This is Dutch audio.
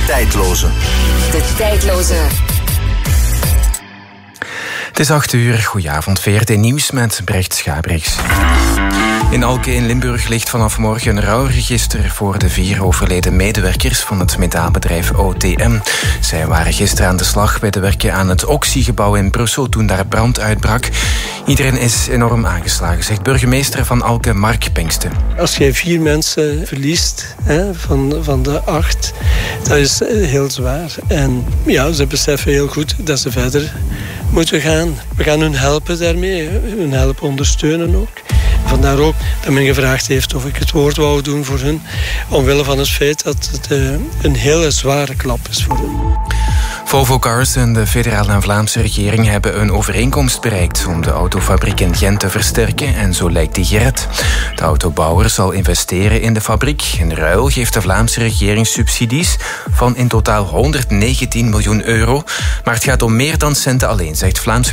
tijdloze. De tijdloze. Het is 8:00. Goedenavond, VRT Nieuws met Brecht Schabrix. In Alke in Limburg ligt vanaf morgen een rouwregister voor de 4 overleden medewerkers van het metaalbedrijf OTM. Zij waren gisteren aan de slag bij de werken aan het Oxy-gebouw in Brussel toen daar brand uitbrak. Iedereen is enorm aangeslagen, zegt burgemeester van Alke Mark Pinksten. Als je 4 mensen verliest van de 8, dat is heel zwaar. En ja, ze beseffen heel goed dat ze verder moeten gaan. We gaan hun helpen daarmee, hun helpen ondersteunen ook. Vandaar ook dat men gevraagd heeft of ik het woord wou doen voor hun, omwille van het feit dat het een hele zware klap is voor hen. Volvo Cars en de federale en Vlaamse regering hebben een overeenkomst bereikt om de autofabriek in Gent te versterken en zo lijkt die gered. De autobouwer zal investeren in de fabriek. In ruil geeft de Vlaamse regering subsidies van in totaal 119 miljoen euro. Maar het gaat om meer dan centen alleen, zegt Vlaams